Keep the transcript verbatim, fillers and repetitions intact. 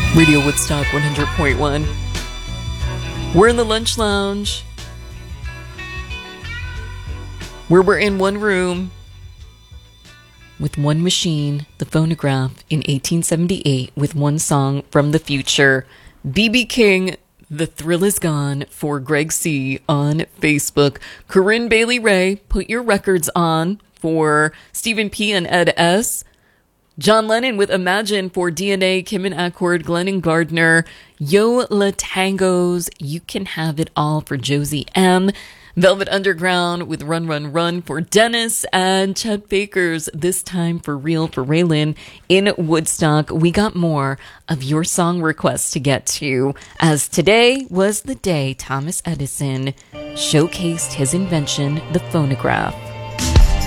Radio Woodstock one hundred point one. We're in the lunch lounge, where we're in one room with one machine, the phonograph, in eighteen seventy-eight, with one song from the future. B B King, The Thrill Is Gone, for Greg C. on Facebook. Corinne Bailey Ray, Put Your Records On, for Stephen P. and Ed S. John Lennon with Imagine for D N A, Kim and Accord, Glennon Gardner. Yo La Tangos, You Can Have It All, for Josie M. Velvet Underground with Run Run Run for Dennis, and Chet Baker's This Time for Real for Raylan in Woodstock. We got more of your song requests to get to, as today was the day Thomas Edison showcased his invention, the phonograph.